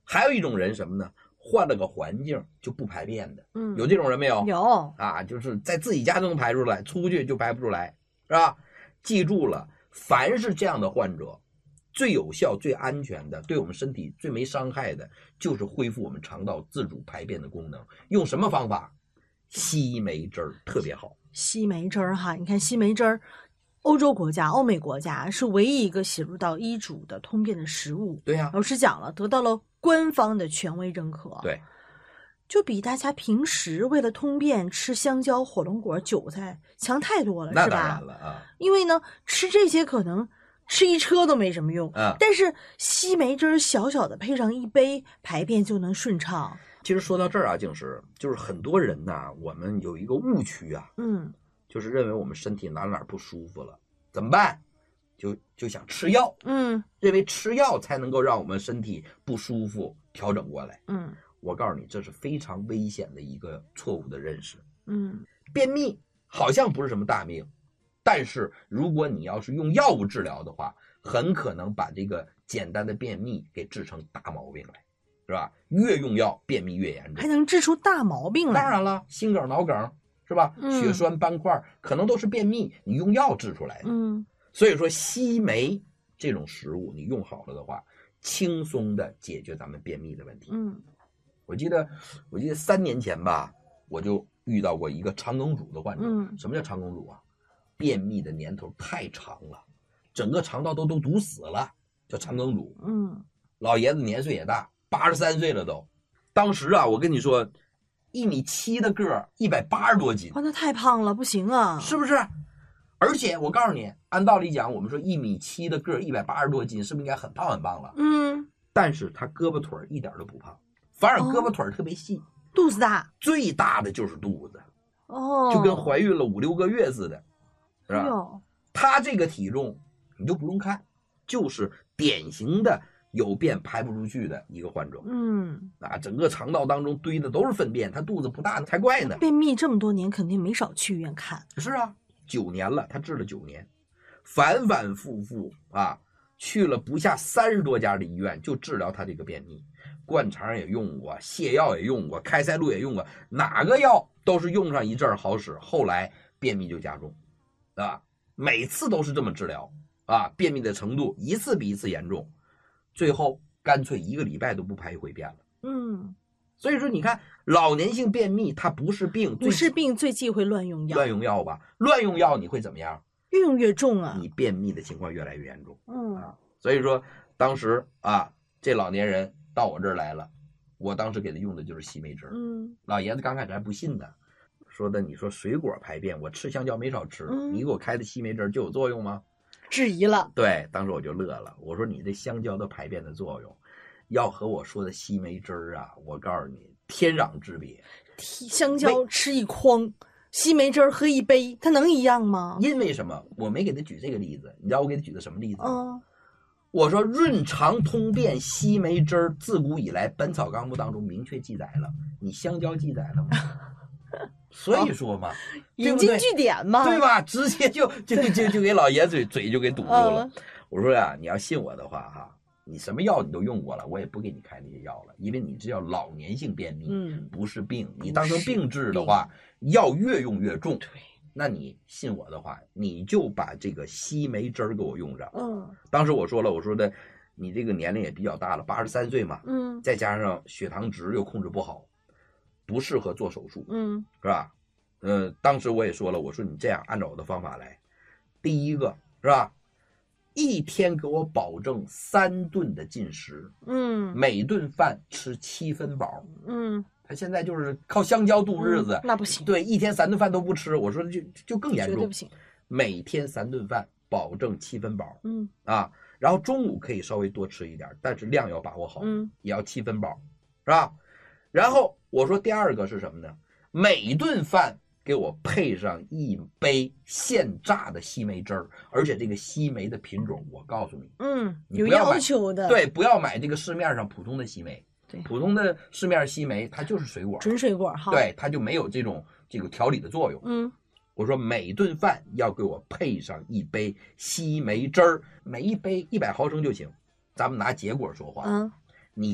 还有一种人什么呢？换了个环境就不排便的，有这种人没有？ 有啊，就是在自己家都能排出来，出去就排不出来，是吧？记住了，凡是这样的患者，最有效、最安全的，对我们身体最没伤害的，就是恢复我们肠道自主排便的功能。用什么方法？西梅汁儿特别好。 西梅汁儿哈，你看西梅汁儿，欧洲国家、欧美国家是唯一一个写入到医嘱的通便的食物。 对呀， 老师讲了，得到了官方的权威认可。 对， 就比大家平时为了通便吃香蕉、火龙果、韭菜强太多了， 那是吧？ 当然了啊。 因为呢，吃这些可能吃一车都没什么用，但是西梅汁小小的配上一杯，排便就能顺畅。 其实说到这儿啊，静石，就是很多人呐，我们有一个误区啊，就是认为我们身体哪不舒服了，怎么办？就想吃药，认为吃药才能够让我们身体不舒服调整过来，我告诉你，这是非常危险的一个错误的认识，便秘好像不是什么大病，但是如果你要是用药物治疗的话，很可能把这个简单的便秘给治成大毛病来，是吧？越用药便秘越严重， 还能治出大毛病来。 当然了，心梗、脑梗是吧？血栓、斑块可能都是便秘，你用药治出来的。所以说西梅这种食物你用好了的话，轻松的解决咱们便秘的问题。我记得3年前吧，我就遇到过一个肠梗阻的患者。什么叫肠梗阻啊？便秘的年头太长了，整个肠道都堵死了，叫肠梗阻。老爷子年岁也大，83岁了都。当时啊，我跟你说，1.7米的个儿，180多斤。 哇，那太胖了，不行啊， 是不是？而且我告诉你，按道理讲，我们说1.7米的个儿，180多斤，是不是应该很胖很胖了？但是他胳膊腿一点都不胖，反而胳膊腿特别细， 肚子大， 最大的就是肚子，就跟怀孕了5、6个月似的，是吧？他这个体重你就不用看，就是典型的有便排不出去的一个患者。整个肠道当中堆的都是粪便，他肚子不大才怪呢。 便秘这么多年，肯定没少去医院看。 是啊，9年了，他治了9年，反反复复啊，去了不下30多家的医院，就治疗他这个便秘。灌肠也用过，泻药也用过，开塞露也用过，哪个药都是用上一阵好使，后来便秘就加重，啊，每次都是这么治疗啊，便秘的程度一次比一次严重，最后干脆1个礼拜都不排一回便了。所以说你看，老年性便秘它不是病， 不是病最忌讳乱用药。 乱用药吧，乱用药你会怎么样？ 越用越重啊！ 你便秘的情况越来越严重。所以说当时啊，这老年人到我这儿来了，我当时给他用的就是西梅汁。老爷子刚开始还不信呢，说的你说水果排便，我吃香蕉没少吃，你给我开的西梅汁就有作用吗？ 质疑了。 对，当时我就乐了，我说你这香蕉的排便的作用，要和我说的西梅汁啊，我告诉你天壤之别。 香蕉吃一筐，西梅汁喝一杯，它能一样吗？ 因为什么？我没给他举这个例子，你知道我给他举的什么例子吗？我说润肠通便西梅汁自古以来《本草纲目》当中明确记载了，你香蕉记载了吗？所以说嘛， 引经据典嘛， 对吧？直接就给老爷嘴就给堵住了。我说呀，你要信我的话哈，你什么药你都用过了，我也不给你开那些药了，因为你这叫老年性便秘，不是病。你当成病治的话，药越用越重。对，那你信我的话，你就把这个西梅汁给我用上。当时我说了，我说的你这个年龄也比较大了，83岁嘛，再加上血糖值又控制不好，不适合做手术，是吧？当时我也说了，我说你这样按照我的方法来，第一个是吧？一天给我保证3顿的进食，每顿饭吃7分饱，他现在就是靠香蕉度日子， 那不行。 对，一天3顿饭都不吃，我说就更严重， 绝对不行。 每天3顿饭保证7分饱，然后中午可以稍微多吃一点，但是量要把握好，也要7分饱，是吧？然后我说第二个是什么呢？每顿饭给我配上1杯现榨的西梅汁儿，而且这个西梅的品种，我告诉你， 有要求的， 对，不要买这个市面上普通的西梅，对，普通的市面西梅它就是水果， 纯水果哈， 对，它就没有这个调理的作用。我说每顿饭要给我配上1杯西梅汁儿，每一杯100毫升就行。咱们拿结果说话，